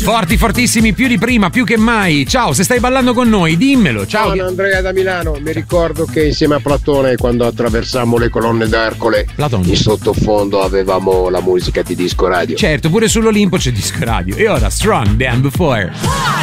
Forti, fortissimi, più di prima, più che mai. Ciao, se stai ballando con noi, dimmelo. Ciao. Sono Andrea da Milano. Mi ricordo che insieme a Platone, quando attraversammo le colonne d'Ercole, in sottofondo avevamo la musica di Disco Radio. Certo, pure sull'Olimpo c'è Disco Radio. E ora Strong Than Before.